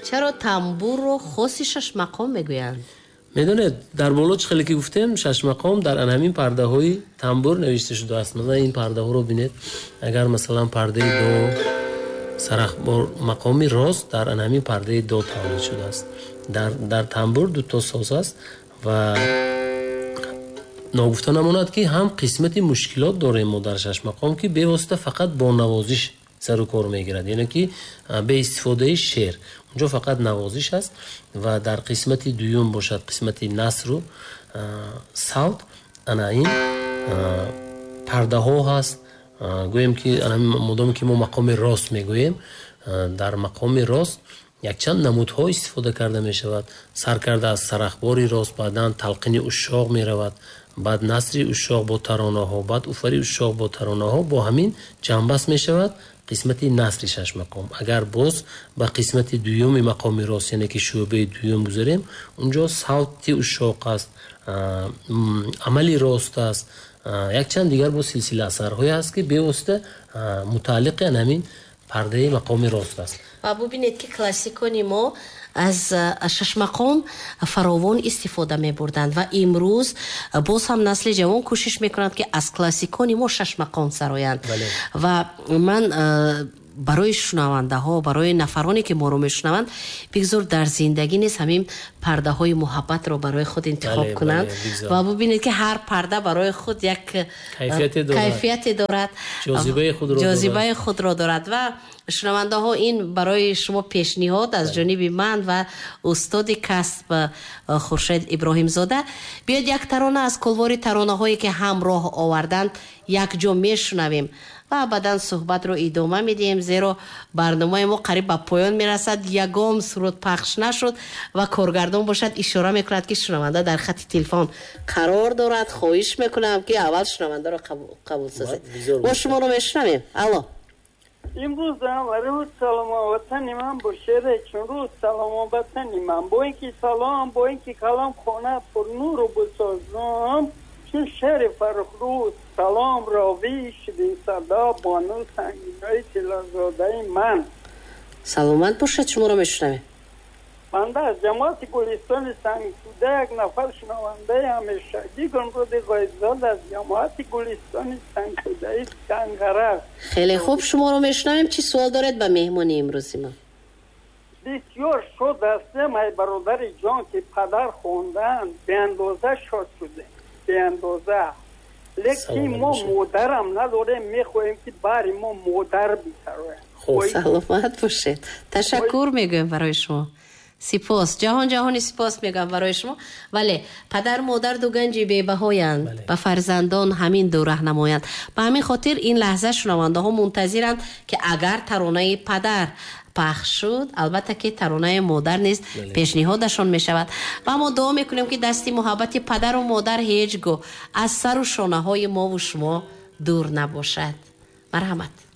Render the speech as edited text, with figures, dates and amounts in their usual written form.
چرا تنبور رو خاصی شش مقام میگویند؟ میدونید در بالا چه خیلی که گفتیم شش مقام در همین پرده های تنبور نوشته شده است. مثلا این پرده ها رو بینید، اگر مثلا پرده دو سرخبار مقامی راست در همین پرده دو تولید شده است. در تنبور دو تا ساز است و ناگفته نماند که هم قسمت مشکلات داریم ما در شش مقام که به واسطه فقط با نوازش سر و کار میگیرد، یعنی که به استفاده شعر اونجا فقط نوازش است و در قسمت دوم باشد قسمت نثر و صوت انا این پرده ها هست. گویم که مدام که ما مقام راست میگوییم، در مقام راست یک چند نمودها استفاده کرده می شود. سر کرده از سرخباری راست، بعداً تلقین اشاق می رود، بعد نثر اشاق با ترانه ها، بعد افری اشاق با ترانه ها، با همین جنبست می شود قسمت نثر شش مقام. اگر باز با قسمت دوم مقام راست یعنی که شعبه دوم بگذاریم، اونجا صوت اشاق است، عملی راست است، یک چند دیگر با سلسله اثرهای است که به واسطه متعلق همین پرده مقام راست است. و ببینید که کلاسیکانی ما از شش مقام فراوان استفاده می بردند و امروز باز هم نسل جوان کوشش میکنند که از کلاسیکانی ما شش مقام سرایند. و من برای شنونده ها، برای نفرانی که ما رو میشنوند بگذار در زندگی نیست همین پرده های محبت رو برای خود انتخاب کنند و ببینید که هر پرده برای خود یک کیفیت دارد، جاذبه خود را دارد. و شنونده ها این برای شما پیشنهاد از جانب من و استاد کسب خورشید ابراهیم زاده. بیاید یک ترانه از کلوار ترانه هایی که همراه آوردند یک جا میشنویم و بعداً صحبت رو ادامه میدیم، زیرا برنامه ما قریب به پایان میرسد. یگام سرود پخش نشد و کارگردان باشد اشاره میکند که شنونده در خط تلفن قرار دارد. خواهش میکنم که اول شنونده رو قبول سازید. با شما رو میشنویم. الو. امروز روز سلام وطن من باشه، چون روز سلام وطن من با اینکه سلام با اینکه کلام خانه پر نور رو بسازم، چون شعر فرخروز سلام راوی شدین صدا بانو سنگینای تلازاده من. سلامت باشد، شما رو میشنویم. من از جماعت گلستان سنگسوده یک نفر شنونده همیشگی گمرود غیزاد از جماعت گلستان سنگسوده سنگرق. خیلی خوب، شما رو میشنویم. چی سوال دارید به مهمانی امروزی ما؟ بسیار شد هستم ای برادر جان که پدر خوندن به اندازه شاد شده، به اندازه. لیکن ما مادرم نداره، میخواهیم که بری ما مادر بیتره. سلامت باشید. تشکر میگویم برای شما. سپاس، جهانی سپاس میگم برای شما. ولی پدر مادر دو گنج بی‌بهایند، به فرزندان همین دو راهنمایند. به همین خاطر این لحظه شنونده ها منتظرند که اگر ترانه پدر پخش شد، البته که ترانه مادر نیست پیشنهادشان می شود و ما دعا میکنیم که دستی محبت پدر و مادر هیچگاه از سر و شانه های ما و شما دور نباشد. مرحمت.